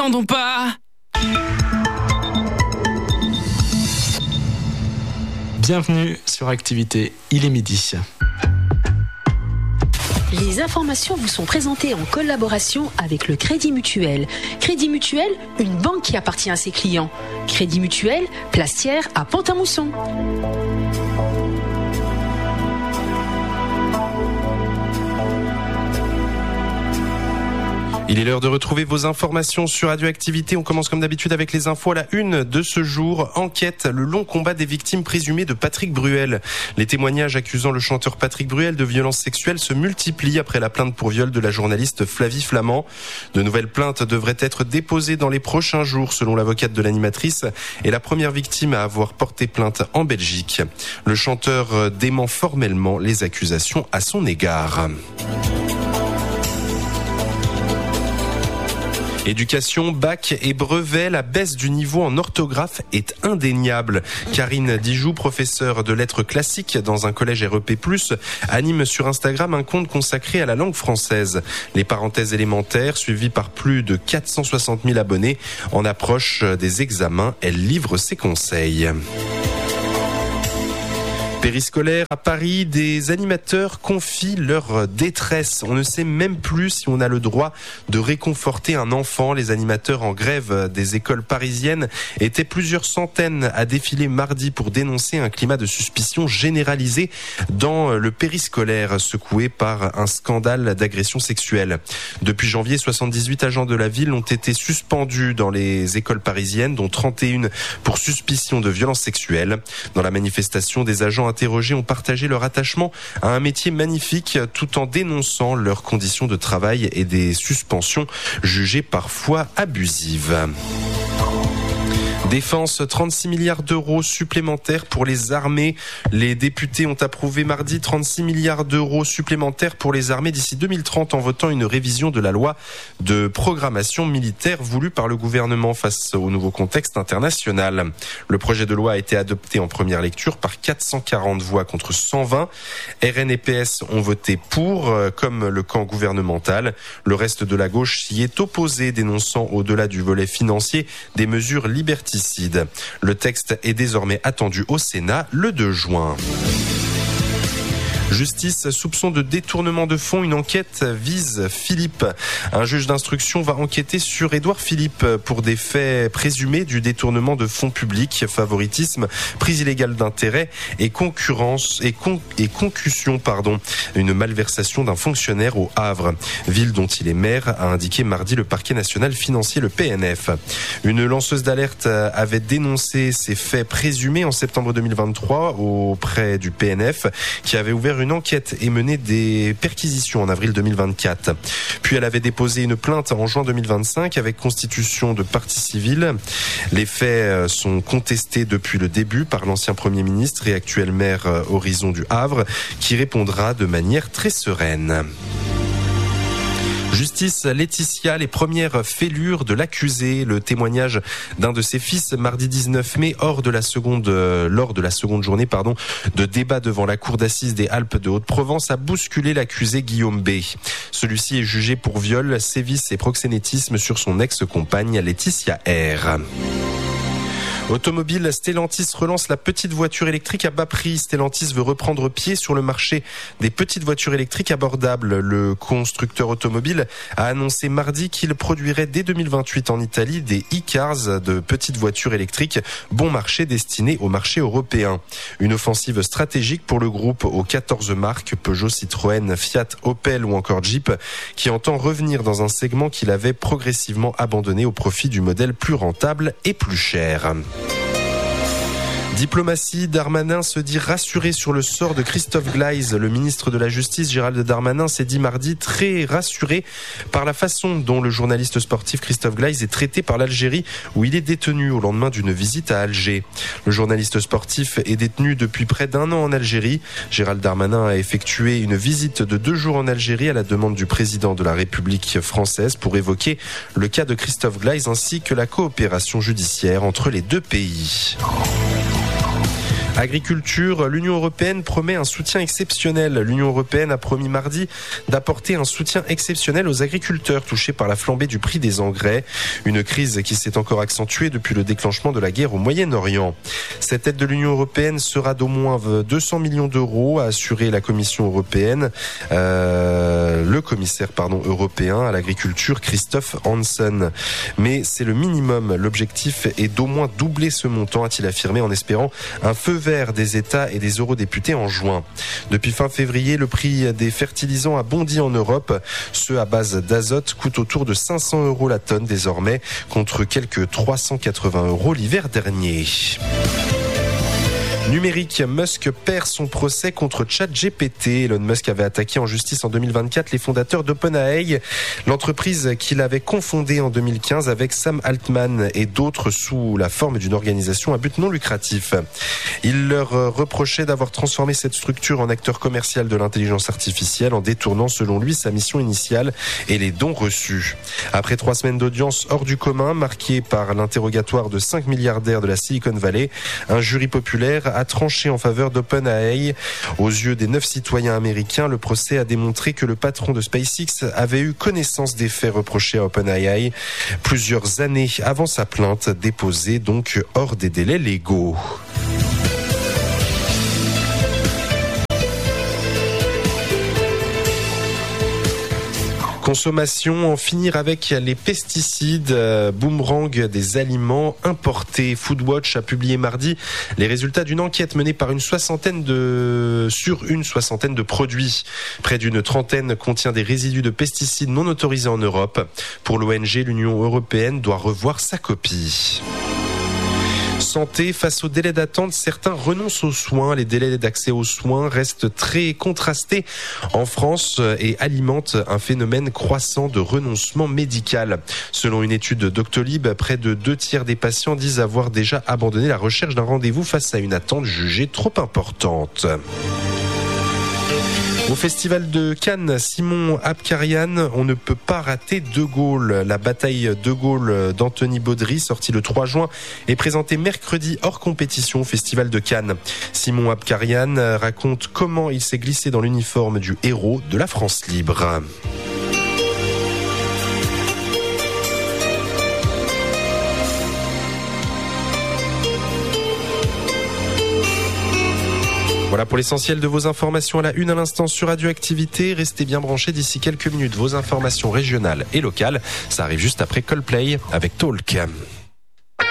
n'attendons pas. Bienvenue sur Activité, il est midi. Les informations vous sont présentées en collaboration avec le Crédit Mutuel. Crédit Mutuel, une banque qui appartient à ses clients. Crédit Mutuel, Plastière à Pont-à-Mousson. Il est l'heure de retrouver vos informations sur Radioactivité. On commence comme d'habitude avec les infos à la une de ce jour. Enquête, le long combat des victimes présumées de Patrick Bruel. Les témoignages accusant le chanteur Patrick Bruel de violences sexuelles se multiplient après la plainte pour viol de la journaliste Flavie Flament. De nouvelles plaintes devraient être déposées dans les prochains jours, selon l'avocate de l'animatrice, et la première victime à avoir porté plainte en Belgique. Le chanteur dément formellement les accusations à son égard. Éducation, bac et brevet, la baisse du niveau en orthographe est indéniable. Karine Dijoux, professeure de lettres classiques dans un collège REP+, anime sur Instagram un compte consacré à la langue française. Les parenthèses élémentaires, suivies par plus de 460 000 abonnés, en approche des examens. Elle livre ses conseils. Périscolaire à Paris, des animateurs confient leur détresse. On ne sait même plus si on a le droit de réconforter un enfant. Les animateurs en grève des écoles parisiennes étaient plusieurs centaines à défiler mardi pour dénoncer un climat de suspicion généralisé dans le périscolaire, secoué par un scandale d'agression sexuelle. Depuis janvier, 78 agents de la ville ont été suspendus dans les écoles parisiennes, dont 31 pour suspicion de violence sexuelle. Dans la manifestation, des agents interrogés ont partagé leur attachement à un métier magnifique tout en dénonçant leurs conditions de travail et des suspensions jugées parfois abusives. Défense, 36 milliards d'euros supplémentaires pour les armées. Les députés ont approuvé mardi 36 milliards d'euros supplémentaires pour les armées d'ici 2030 en votant une révision de la loi de programmation militaire voulue par le gouvernement face au nouveau contexte international. Le projet de loi a été adopté en première lecture par 440 voix contre 120. RN et PS ont voté pour, comme le camp gouvernemental. Le reste de la gauche s'y est opposé, dénonçant au-delà du volet financier des mesures liberticides. Le texte est désormais attendu au Sénat le 2 juin. Justice, soupçon de détournement de fonds, une enquête vise Philippe. Un juge d'instruction va enquêter sur Édouard Philippe pour des faits présumés du détournement de fonds publics, favoritisme, prise illégale d'intérêt et concussion, une malversation d'un fonctionnaire au Havre, ville dont il est maire, a indiqué mardi le parquet national financier, le PNF. Une lanceuse d'alerte avait dénoncé ces faits présumés en septembre 2023 auprès du PNF, qui avait ouvert une enquête et mené des perquisitions en avril 2024. Puis elle avait déposé une plainte en juin 2025 avec constitution de partie civile. Les faits sont contestés depuis le début par l'ancien Premier ministre et actuel maire Horizon du Havre, qui répondra de manière très sereine. Justice, Laetitia, les premières fêlures de l'accusé. Le témoignage d'un de ses fils mardi 19 mai lors de la seconde journée de débat devant la cour d'assises des Alpes de Haute-Provence a bousculé l'accusé Guillaume B. Celui-ci est jugé pour viol, sévices et proxénétisme sur son ex-compagne Laetitia R. Automobile, Stellantis relance la petite voiture électrique à bas prix. Stellantis veut reprendre pied sur le marché des petites voitures électriques abordables. Le constructeur automobile a annoncé mardi qu'il produirait dès 2028 en Italie des e-cars, de petites voitures électriques bon marché destinées au marché européen. Une offensive stratégique pour le groupe aux 14 marques Peugeot, Citroën, Fiat, Opel ou encore Jeep, qui entend revenir dans un segment qu'il avait progressivement abandonné au profit du modèle plus rentable et plus cher. Diplomatie, Darmanin se dit rassuré sur le sort de Christophe Gleizes. Le ministre de la Justice, Gérald Darmanin, s'est dit mardi très rassuré par la façon dont le journaliste sportif Christophe Gleizes est traité par l'Algérie, où il est détenu au lendemain d'une visite à Alger. Le journaliste sportif est détenu depuis près d'1 an en Algérie. Gérald Darmanin a effectué une visite de 2 jours en Algérie à la demande du président de la République française pour évoquer le cas de Christophe Gleizes ainsi que la coopération judiciaire entre les deux pays. Agriculture, l'Union européenne promet un soutien exceptionnel. L'Union européenne a promis mardi d'apporter un soutien exceptionnel aux agriculteurs touchés par la flambée du prix des engrais. Une crise qui s'est encore accentuée depuis le déclenchement de la guerre au Moyen-Orient. Cette aide de l'Union européenne sera d'au moins 200 millions d'euros, a assuré la Commission européenne. Le commissaire européen à l'agriculture, Christophe Hansen. Mais c'est le minimum. L'objectif est d'au moins doubler ce montant, a-t-il affirmé, en espérant un feu vert des États et des eurodéputés en juin. Depuis fin février, le prix des fertilisants a bondi en Europe. Ceux à base d'azote coûtent autour de 500 € la tonne désormais, contre quelques 380 € l'hiver dernier. Numérique, Musk perd son procès contre ChatGPT. Elon Musk avait attaqué en justice en 2024 les fondateurs d'OpenAI, l'entreprise qu'il avait confondée en 2015 avec Sam Altman et d'autres sous la forme d'une organisation à but non lucratif. Il leur reprochait d'avoir transformé cette structure en acteur commercial de l'intelligence artificielle en détournant selon lui sa mission initiale et les dons reçus. Après 3 semaines d'audience hors du commun, marquées par l'interrogatoire de 5 milliardaires de la Silicon Valley, un jury populaire a tranché en faveur d'OpenAI. Aux yeux des 9 citoyens américains, le procès a démontré que le patron de SpaceX avait eu connaissance des faits reprochés à OpenAI plusieurs années avant sa plainte, déposée donc hors des délais légaux. Consommation, en finir avec les pesticides, boomerang des aliments importés. Foodwatch a publié mardi les résultats d'une enquête menée par sur une soixantaine de produits. Près d'une trentaine contient des résidus de pesticides non autorisés en Europe. Pour l'ONG, l'Union européenne doit revoir sa copie. Santé, face aux délais d'attente, certains renoncent aux soins. Les délais d'accès aux soins restent très contrastés en France et alimentent un phénomène croissant de renoncement médical. Selon une étude de Doctolib, près de 2/3 des patients disent avoir déjà abandonné la recherche d'un rendez-vous face à une attente jugée trop importante. Au Festival de Cannes, Simon Abkarian, on ne peut pas rater De Gaulle. La bataille De Gaulle d'Anthony Baudry, sortie le 3 juin, est présentée mercredi hors compétition au Festival de Cannes. Simon Abkarian raconte comment il s'est glissé dans l'uniforme du héros de la France libre. Voilà pour l'essentiel de vos informations à la une à l'instant sur Radioactivité. Restez bien branchés d'ici quelques minutes. Vos informations régionales et locales, ça arrive juste après Coldplay avec Talk.